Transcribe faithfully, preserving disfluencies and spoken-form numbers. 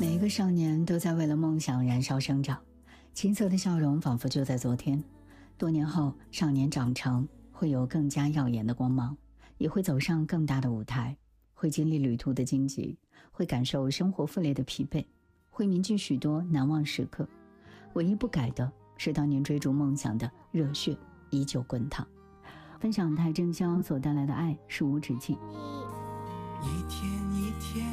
每一个少年都在为了梦想燃烧生长，青涩的笑容仿佛就在昨天。多年后，少年长成，会有更加耀眼的光芒，也会走上更大的舞台，会经历旅途的荆棘，会感受生活负累的疲惫，会铭记许多难忘时刻。唯一不改的是当年追逐梦想的热血依旧滚烫。分享邰正宵所带来的爱是无止境。 一天一天